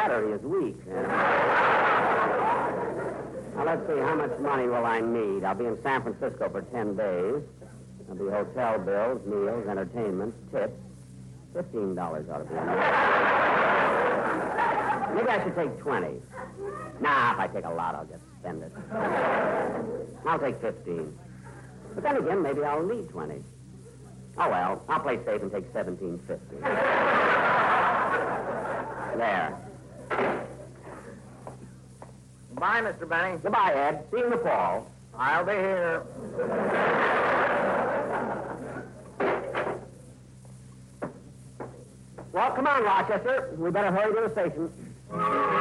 battery is weak. Now, let's see, how much money will I need? I'll be in San Francisco for 10 days. There'll be hotel bills, meals, entertainment, tips. $15 ought to be enough. Maybe I should take 20. Nah, if I take a lot, I'll just spend it. I'll take 15. But then again, maybe I'll need 20. Oh, well, I'll play safe and take $17.50. There. Goodbye, Mr. Benny. Goodbye, Ed. See you in the fall. I'll be here. Well, come on, Rochester. We better hurry to the station.